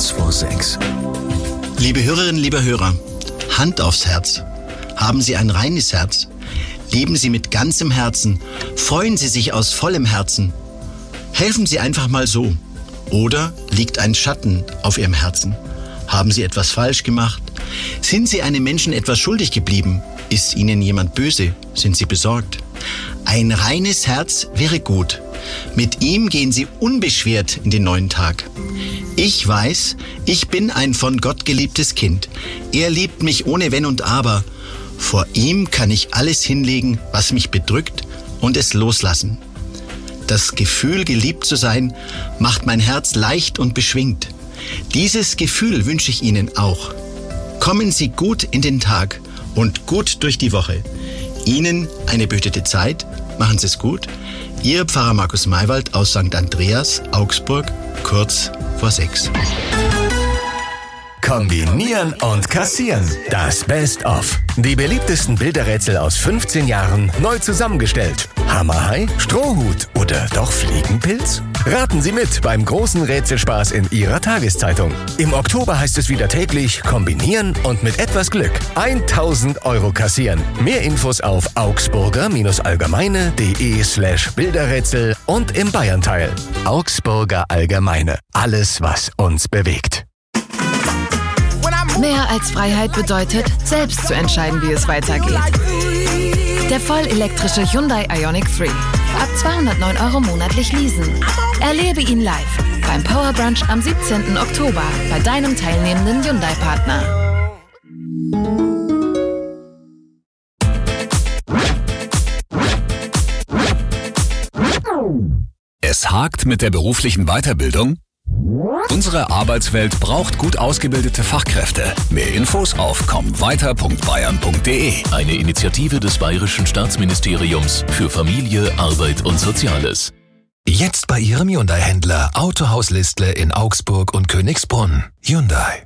Kurz vor 6. Liebe Hörerinnen, lieber Hörer, Hand aufs Herz. Haben Sie ein reines Herz? Lieben Sie mit ganzem Herzen? Freuen Sie sich aus vollem Herzen? Helfen Sie einfach mal so. Oder liegt ein Schatten auf Ihrem Herzen? Haben Sie etwas falsch gemacht? Sind Sie einem Menschen etwas schuldig geblieben? Ist Ihnen jemand böse? Sind Sie besorgt? Ein reines Herz wäre gut. Mit ihm gehen Sie unbeschwert in den neuen Tag. Ich weiß, ich bin ein von Gott geliebtes Kind. Er liebt mich ohne Wenn und Aber. Vor ihm kann ich alles hinlegen, was mich bedrückt, und es loslassen. Das Gefühl, geliebt zu sein, macht mein Herz leicht und beschwingt. Dieses Gefühl wünsche ich Ihnen auch. Kommen Sie gut in den Tag und gut durch die Woche. Ihnen eine behütete Zeit. Machen Sie es gut. Ihr Pfarrer Markus Maywald aus St. Andreas, Augsburg, kurz vor 6. Kombinieren und kassieren. Das Best-of. Die beliebtesten Bilderrätsel aus 15 Jahren neu zusammengestellt. Hammerhai, Strohhut oder doch Fliegenpilz? Raten Sie mit beim großen Rätselspaß in Ihrer Tageszeitung. Im Oktober heißt es wieder täglich kombinieren und mit etwas Glück 1.000 € kassieren. Mehr Infos auf augsburger-allgemeine.de/Bilderrätsel und im Bayernteil. Augsburger Allgemeine. Alles, was uns bewegt. Mehr als Freiheit bedeutet, selbst zu entscheiden, wie es weitergeht. Der vollelektrische Hyundai Ioniq 3. Ab 209 € monatlich leasen. Erlebe ihn live beim Power Brunch am 17. Oktober bei deinem teilnehmenden Hyundai-Partner. Es hakt mit der beruflichen Weiterbildung? Unsere Arbeitswelt braucht gut ausgebildete Fachkräfte. Mehr Infos auf kommweiter.bayern.de. Eine Initiative des Bayerischen Staatsministeriums für Familie, Arbeit und Soziales. Jetzt bei Ihrem Hyundai-Händler Autohaus Listle in Augsburg und Königsbrunn. Hyundai.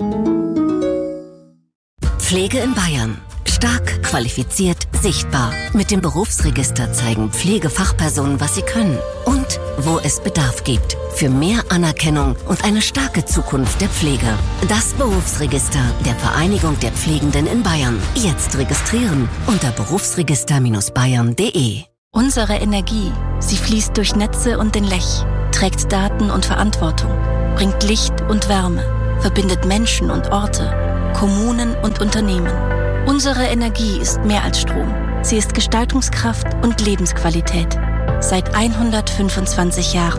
Pflege in Bayern. Stark, qualifiziert, sichtbar. Mit dem Berufsregister zeigen Pflegefachpersonen, was sie können und wo es Bedarf gibt. Für mehr Anerkennung und eine starke Zukunft der Pflege. Das Berufsregister der Vereinigung der Pflegenden in Bayern. Jetzt registrieren unter berufsregister-bayern.de. Unsere Energie, sie fließt durch Netze und den Lech, trägt Daten und Verantwortung, bringt Licht und Wärme, verbindet Menschen und Orte, Kommunen und Unternehmen. Unsere Energie ist mehr als Strom. Sie ist Gestaltungskraft und Lebensqualität. Seit 125 Jahren.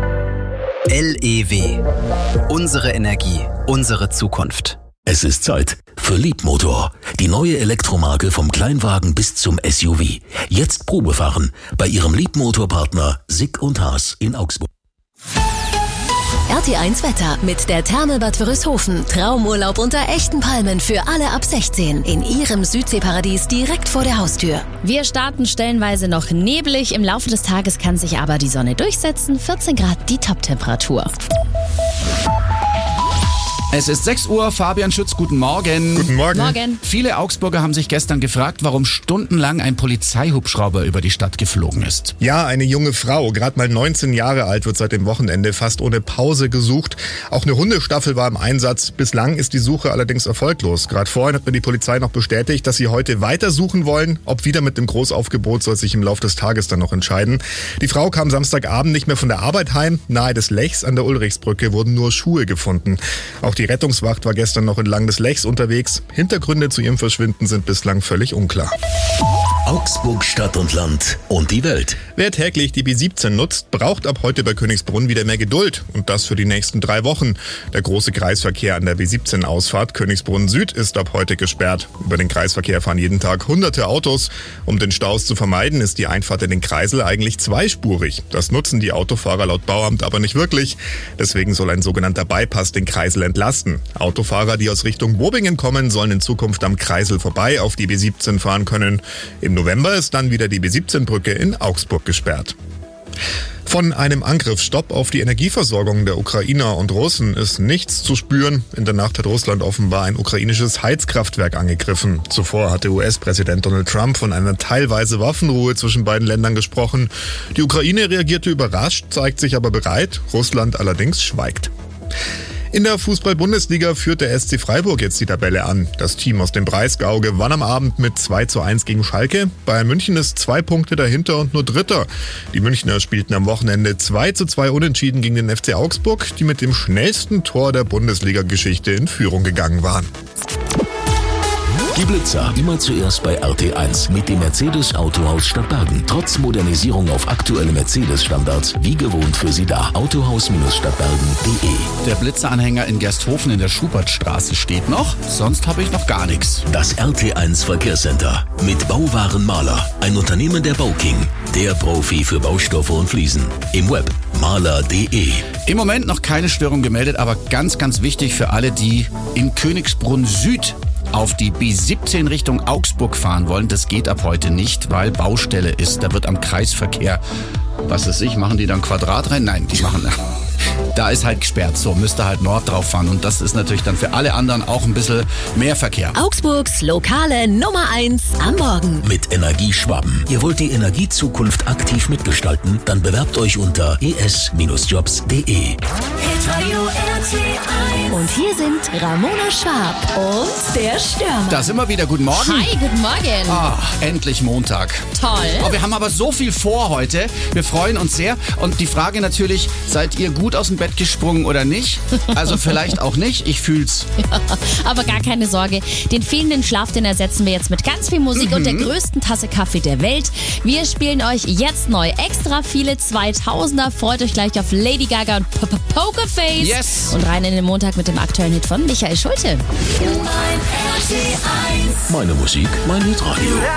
LEW. Unsere Energie, unsere Zukunft. Es ist Zeit für Leapmotor, die neue Elektromarke vom Kleinwagen bis zum SUV. Jetzt Probefahren bei Ihrem Leapmotor-Partner Sick & Haas in Augsburg. RT1 Wetter mit der Therme Bad Wörishofen. Traumurlaub unter echten Palmen für alle ab 16 in Ihrem Südseeparadies direkt vor der Haustür. Wir starten stellenweise noch neblig. Im Laufe des Tages kann sich aber die Sonne durchsetzen. 14 Grad die Toptemperatur. Es ist 6 Uhr, Fabian Schütz, guten Morgen. Guten Morgen. Morgen. Viele Augsburger haben sich gestern gefragt, warum stundenlang ein Polizeihubschrauber über die Stadt geflogen ist. Ja, eine junge Frau, gerade mal 19 Jahre alt, wird seit dem Wochenende fast ohne Pause gesucht. Auch eine Hundestaffel war im Einsatz. Bislang ist die Suche allerdings erfolglos. Gerade vorhin hat mir die Polizei noch bestätigt, dass sie heute weiter suchen wollen. Ob wieder mit dem Großaufgebot, soll sich im Laufe des Tages dann noch entscheiden. Die Frau kam Samstagabend nicht mehr von der Arbeit heim. Nahe des Lechs an der Ulrichsbrücke wurden nur Schuhe gefunden. Auch die Rettungswacht war gestern noch entlang des Lechs unterwegs. Hintergründe zu ihrem Verschwinden sind bislang völlig unklar. Augsburg, Stadt und Land und die Welt. Wer täglich die B17 nutzt, braucht ab heute bei Königsbrunn wieder mehr Geduld. Und das für die nächsten 3 Wochen. Der große Kreisverkehr an der B17-Ausfahrt Königsbrunn Süd ist ab heute gesperrt. Über den Kreisverkehr fahren jeden Tag hunderte Autos. Um den Staus zu vermeiden, ist die Einfahrt in den Kreisel eigentlich zweispurig. Das nutzen die Autofahrer laut Bauamt aber nicht wirklich. Deswegen soll ein sogenannter Bypass den Kreisel entlasten. Autofahrer, die aus Richtung Bobingen kommen, sollen in Zukunft am Kreisel vorbei auf die B17 fahren können. Im November ist dann wieder die B17-Brücke in Augsburg gesperrt. Von einem Angriffsstopp auf die Energieversorgung der Ukrainer und Russen ist nichts zu spüren. In der Nacht hat Russland offenbar ein ukrainisches Heizkraftwerk angegriffen. Zuvor hatte US-Präsident Donald Trump von einer teilweise Waffenruhe zwischen beiden Ländern gesprochen. Die Ukraine reagierte überrascht, zeigt sich aber bereit. Russland allerdings schweigt. In der Fußball-Bundesliga führt der SC Freiburg jetzt die Tabelle an. Das Team aus dem Breisgau gewann am Abend mit 2:1 gegen Schalke. Bayern München ist 2 Punkte dahinter und nur Dritter. Die Münchner spielten am Wochenende 2:2 unentschieden gegen den FC Augsburg, die mit dem schnellsten Tor der Bundesliga-Geschichte in Führung gegangen waren. Die Blitzer immer zuerst bei RT1 mit dem Mercedes Autohaus Stadtbergen. Trotz Modernisierung auf aktuelle Mercedes-Standards, wie gewohnt für Sie da. Autohaus-Stadtbergen.de. Der Blitzeranhänger in Gersthofen in der Schubertstraße steht noch, sonst habe ich noch gar nichts. Das RT1 Verkehrscenter mit Bauwaren Maler, ein Unternehmen der Bauking, der Profi für Baustoffe und Fliesen. Im Web maler.de. Im Moment noch keine Störung gemeldet, aber ganz, ganz wichtig für alle, die in Königsbrunn Süd auf die B17 Richtung Augsburg fahren wollen. Das geht ab heute nicht, weil Baustelle ist. Da wird am Kreisverkehr, was weiß ich, machen die dann Quadrat rein? Nein, die machen... Da ist halt gesperrt, so müsst ihr halt Nord drauf fahren und das ist natürlich dann für alle anderen auch ein bisschen mehr Verkehr. Augsburgs lokale Nummer 1 am Morgen. Mit Energieschwaben. Ihr wollt die Energiezukunft aktiv mitgestalten? Dann bewerbt euch unter es-jobs.de. Und hier sind Ramona Schwab und der Stürmer. Da sind wir wieder. Guten Morgen. Hi, guten Morgen. Endlich Montag. Toll. Oh, wir haben aber so viel vor heute. Wir freuen uns sehr. Und die Frage natürlich, seid ihr gut aus dem Bett gesprungen oder nicht? Also vielleicht auch nicht. Ich fühl's. Ja, aber gar keine Sorge. Den fehlenden Schlaf, den ersetzen wir jetzt mit ganz viel Musik und der größten Tasse Kaffee der Welt. Wir spielen euch jetzt neu extra viele 2000er. Freut euch gleich auf Lady Gaga und Pokerface. Yes. Und rein in den Montag mit dem aktuellen Hit von Michael Schulte. Meine Musik, mein Hitradio.